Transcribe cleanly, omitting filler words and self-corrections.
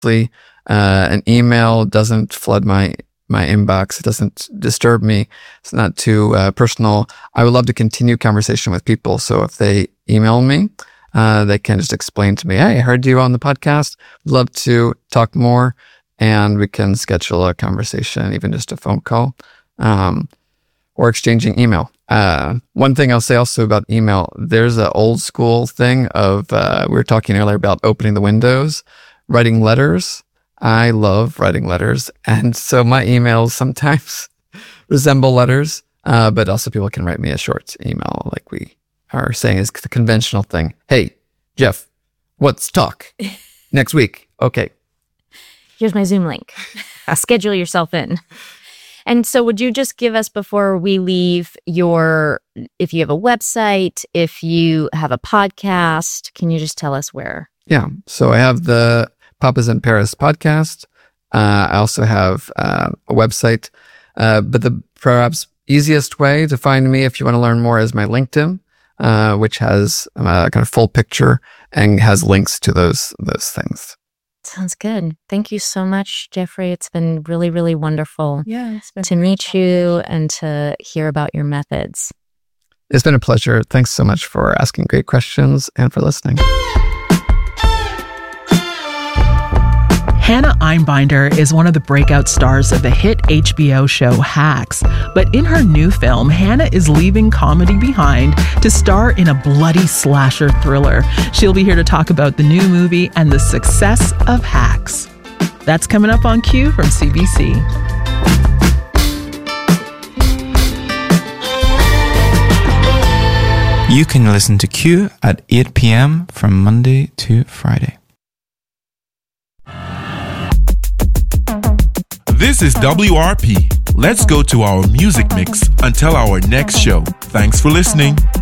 An email doesn't flood my inbox. It doesn't disturb me. It's not too personal. I would love to continue conversation with people. So if they email me, they can just explain to me, hey, I heard you on the podcast. Love to talk more. And we can schedule a conversation, even just a phone call, or exchanging email. One thing I'll say also about email, there's an old school thing of, we were talking earlier about opening the windows, writing letters. I love writing letters. And so my emails sometimes resemble letters, but also people can write me a short email like we are saying is the conventional thing. Hey, Jeff, let's talk next week. Okay. Here's my Zoom link. Schedule yourself in. And so would you just give us, before we leave, if you have a website, if you have a podcast, can you just tell us where? Yeah. So I have the Papas in Paris podcast. I also have a website. But the perhaps easiest way to find me if you want to learn more is my LinkedIn, which has a kind of full picture and has links to those things. Sounds good. Thank you so much, Jeffrey. It's been really, really wonderful to meet you and to hear about your methods. It's been a pleasure. Thanks so much for asking great questions and for listening. Hannah Einbinder is one of the breakout stars of the hit HBO show Hacks. But in her new film, Hannah is leaving comedy behind to star in a bloody slasher thriller. She'll be here to talk about the new movie and the success of Hacks. That's coming up on Q from CBC. You can listen to Q at 8 p.m. from Monday to Friday. This is WRP. Let's go to our music mix until our next show. Thanks for listening.